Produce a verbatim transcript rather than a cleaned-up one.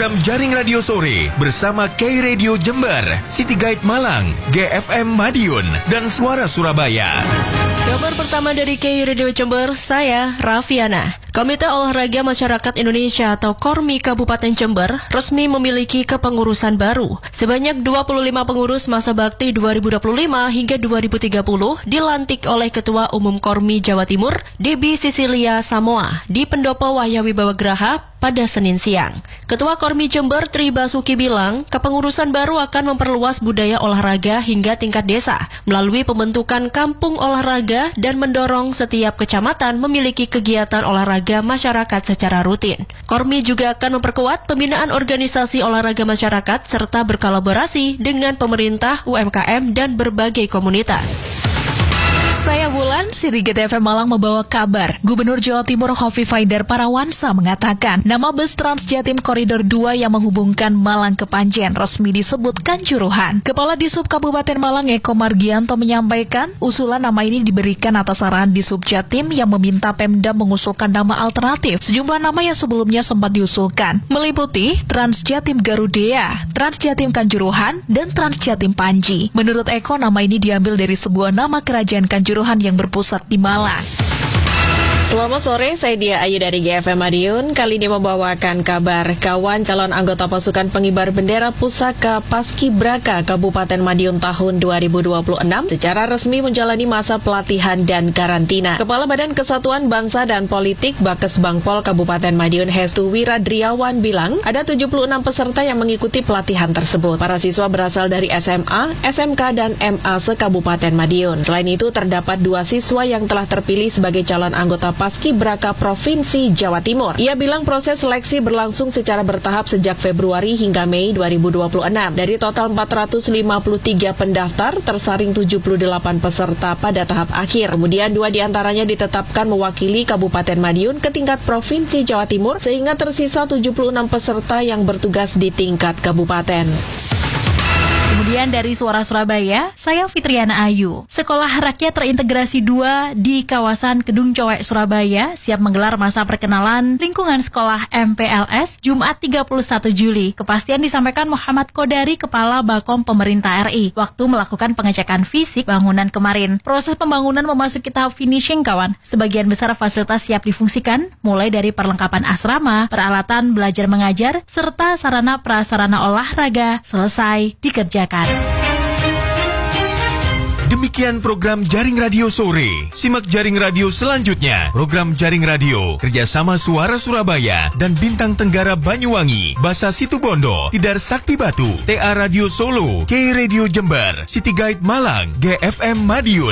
program Jaring Radio Sore bersama K-Radio Jember, City Guide Malang, G F M Madiun, dan Suara Surabaya. Kabar pertama dari K-Radio Jember, saya Raffiana. Komite Olahraga Masyarakat Indonesia atau KORMI Kabupaten Jember resmi memiliki kepengurusan baru. Sebanyak dua puluh lima pengurus masa bakti dua ribu dua puluh lima hingga dua ribu tiga puluh dilantik oleh Ketua Umum KORMI Jawa Timur, Debbie Sisilia Samoa, di Pendopo Wahyawibawa Graha pada Senin siang. Ketua KORMI Jember Tri Basuki bilang, kepengurusan baru akan memperluas budaya olahraga hingga tingkat desa melalui pembentukan kampung olahraga dan mendorong setiap kecamatan memiliki kegiatan olahraga masyarakat secara rutin. KORMI juga akan memperkuat pembinaan organisasi olahraga masyarakat serta berkolaborasi dengan pemerintah, U M K M, dan berbagai komunitas. Saya Wulan, Siri G T F M Malang membawa kabar. Gubernur Jawa Timur Khofifah Indar Parawansa mengatakan nama bus Trans Jatim Koridor dua yang menghubungkan Malang ke Panjen resmi disebut Kanjuruhan. Kepala Disub Kabupaten Malang Eko Margianto menyampaikan usulan nama ini diberikan atas arahan Disub Jatim yang meminta Pemda mengusulkan nama alternatif. Sejumlah nama yang sebelumnya sempat diusulkan meliputi Trans Jatim Garudea, Trans Jatim Kanjuruhan, dan Trans Jatim Panji. Menurut Eko, nama ini diambil dari sebuah nama kerajaan Kanjuruhan yang berpusat di Malang. Selamat sore, saya Dia Ayu dari G F M Madiun. Kali ini membawakan kabar kawan calon anggota pasukan pengibar bendera pusaka Paskibraka Kabupaten Madiun tahun dua ribu dua puluh enam secara resmi menjalani masa pelatihan dan karantina. Kepala Badan Kesatuan Bangsa dan Politik Bakes Bangpol Kabupaten Madiun Hestu Wiradriawan bilang ada tujuh puluh enam peserta yang mengikuti pelatihan tersebut. Para siswa berasal dari S M A, S M K, dan M A se-Kabupaten Madiun. Selain itu terdapat dua siswa yang telah terpilih sebagai calon anggota Paskibraka Provinsi Jawa Timur. Ia bilang proses seleksi berlangsung secara bertahap sejak Februari hingga Mei dua ribu dua puluh enam. Dari total empat ratus lima puluh tiga pendaftar, tersaring tujuh puluh delapan peserta pada tahap akhir. Kemudian dua diantaranya ditetapkan mewakili Kabupaten Madiun ke tingkat Provinsi Jawa Timur, sehingga tersisa tujuh puluh enam peserta yang bertugas di tingkat kabupaten. Kemudian dari Suara Surabaya, saya Fitriana Ayu. Sekolah Rakyat Terintegrasi dua di kawasan Kedung Cowek, Surabaya siap menggelar masa perkenalan lingkungan sekolah M P L S Jumat tiga puluh satu Juli. Kepastian disampaikan Muhammad Kodari, Kepala Bakom Pemerintah R I, waktu melakukan pengecekan fisik bangunan kemarin. Proses pembangunan memasuki tahap finishing, kawan. Sebagian besar fasilitas siap difungsikan, mulai dari perlengkapan asrama, peralatan belajar mengajar, serta sarana prasarana olahraga selesai dikerjakan. Demikian program Jaring Radio Sore. Simak Jaring Radio selanjutnya. Program Jaring Radio kerjasama Suara Surabaya dan Bintang Tenggara Banyuwangi, Basa Situbondo, Tidar Sakti Batu, T A Radio Solo, K-Radio Jember, City Guide Malang, G F M Madiun.